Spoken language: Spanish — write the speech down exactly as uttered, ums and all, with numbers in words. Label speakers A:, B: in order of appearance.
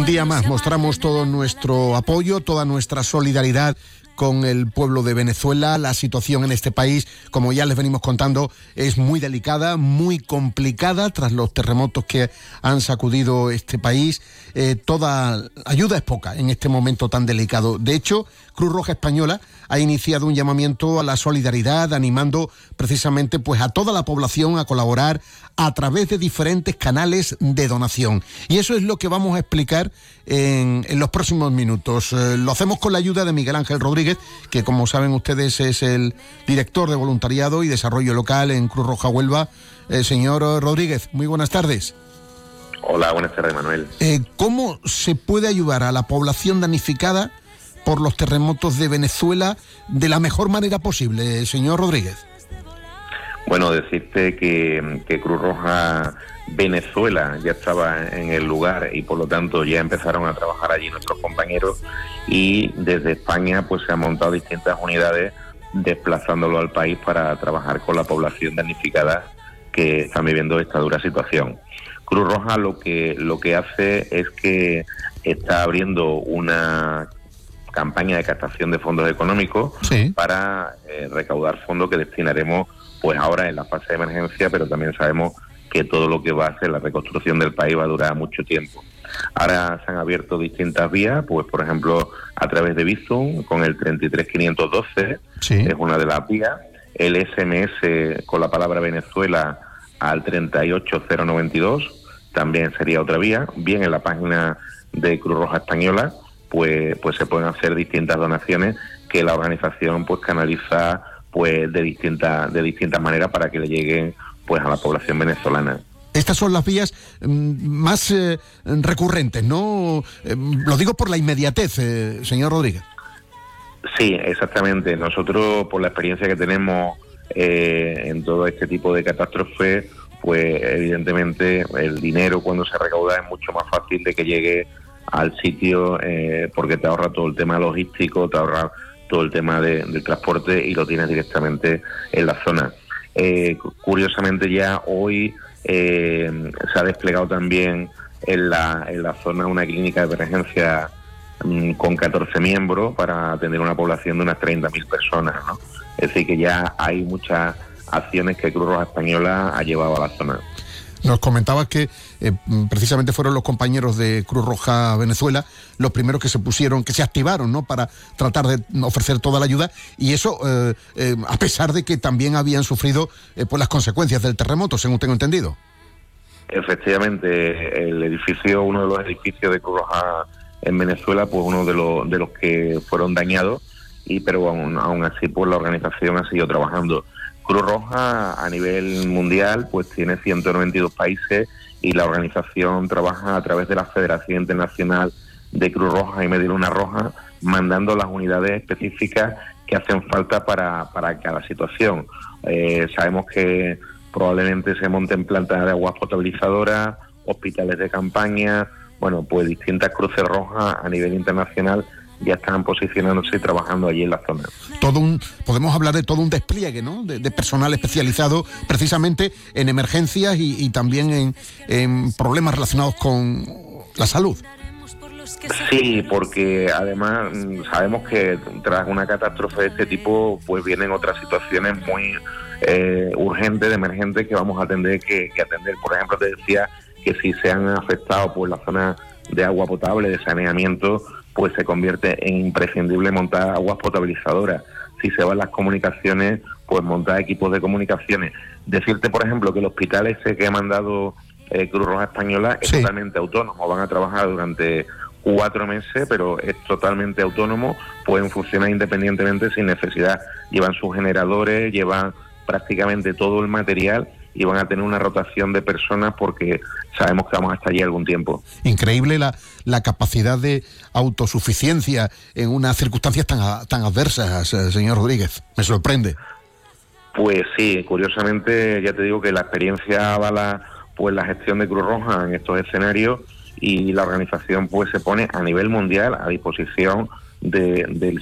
A: día más mostramos todo nuestro apoyo, toda nuestra solidaridad con el pueblo de Venezuela. La situación en este país, como ya les venimos contando, es muy delicada, muy complicada tras los terremotos que han sacudido este país. Eh, toda ayuda es poca en este momento tan delicado. De hecho, Cruz Roja Española ha iniciado un llamamiento a la solidaridad, animando precisamente pues a toda la población a colaborar a través de diferentes canales de donación. Y eso es lo que vamos a explicar en, en los próximos minutos. Eh, lo hacemos con la ayuda de Miguel Ángel Rodríguez, que como saben ustedes es el director de voluntariado y desarrollo local en Cruz Roja Huelva. Eh, señor Rodríguez, muy buenas tardes.
B: Hola, buenas tardes, Manuel.
A: Eh, ¿Cómo se puede ayudar a la población damnificada por los terremotos de Venezuela de la mejor manera posible, señor Rodríguez?
B: Bueno, decirte que, que Cruz Roja Venezuela ya estaba en el lugar y por lo tanto ya empezaron a trabajar allí nuestros compañeros, y desde España pues se han montado distintas unidades desplazándolo al país para trabajar con la población damnificada que están viviendo esta dura situación. Cruz Roja lo que lo que hace es que está abriendo una campaña de captación de fondos económicos, sí, para eh, recaudar fondos que destinaremos pues ahora en la fase de emergencia, pero también sabemos que todo lo que va a ser la reconstrucción del país va a durar mucho tiempo. Ahora se han abierto distintas vías, pues por ejemplo a través de Bizum con el treinta y tres quinientos doce, sí, es una de las vías, el S M S con la palabra Venezuela al treinta y ocho cero noventa y dos también sería otra vía. Bien, en la página de Cruz Roja Española pues pues se pueden hacer distintas donaciones que la organización pues canaliza pues de distintas de distintas maneras para que le lleguen pues a la población venezolana.
A: Estas son las vías mm, más eh, recurrentes, ¿no? Eh, lo digo por la inmediatez, eh, señor Rodríguez.
B: Sí, exactamente. Nosotros, por la experiencia que tenemos eh, en todo este tipo de catástrofes, pues evidentemente el dinero cuando se recauda es mucho más fácil de que llegue al sitio, eh, porque te ahorra todo el tema logístico, te ahorra todo el tema de, del transporte y lo tienes directamente en la zona. Eh, curiosamente ya hoy eh, se ha desplegado también en la, en la zona una clínica de emergencia mmm, con catorce miembros para atender una población de unas treinta mil personas, ¿no? Es decir, que ya hay muchas acciones que Cruz Roja Española ha llevado a la zona.
A: Nos comentabas que eh, precisamente fueron los compañeros de Cruz Roja Venezuela los primeros que se pusieron, que se activaron, ¿no?, para tratar de ofrecer toda la ayuda, y eso eh, eh, a pesar de que también habían sufrido eh, pues las consecuencias del terremoto, según tengo entendido.
B: Efectivamente, el edificio, uno de los edificios de Cruz Roja en Venezuela, pues uno de los de los que fueron dañados, y pero aún, aún así pues la organización ha seguido trabajando. Cruz Roja a nivel mundial pues tiene ciento noventa y dos países y la organización trabaja a través de la Federación Internacional de Cruz Roja y Media Luna Roja, mandando las unidades específicas que hacen falta para, para cada situación. Eh, sabemos que probablemente se monten plantas de aguas potabilizadoras, hospitales de campaña, bueno, pues distintas cruces rojas a nivel internacional ya están posicionándose y trabajando allí en la zona.
A: Todo un, podemos hablar de todo un despliegue, ¿no?, de, de personal especializado precisamente en emergencias y, y también en, en problemas relacionados con la salud.
B: Sí, porque además sabemos que tras una catástrofe de este tipo pues vienen otras situaciones muy eh, urgentes, de emergentes, que vamos a tener que, que atender. Por ejemplo, te decía que si se han afectado pues la zona de agua potable, de saneamiento, pues se convierte en imprescindible montar aguas potabilizadoras. Si se van las comunicaciones, pues montar equipos de comunicaciones. Decirte, por ejemplo, que el hospital ese que ha mandado eh, Cruz Roja Española es sí. totalmente autónomo. Van a trabajar durante cuatro meses, pero es totalmente autónomo. Pueden funcionar independientemente sin necesidad. Llevan sus generadores, llevan prácticamente todo el material y van a tener una rotación de personas porque sabemos que vamos a estar allí algún tiempo.
A: Increíble la, la capacidad de autosuficiencia en unas circunstancias tan, tan adversas, señor Rodríguez. Me sorprende.
B: Pues sí, curiosamente ya te digo que la experiencia avala pues la gestión de Cruz Roja en estos escenarios, y la organización pues se pone a nivel mundial a disposición de, del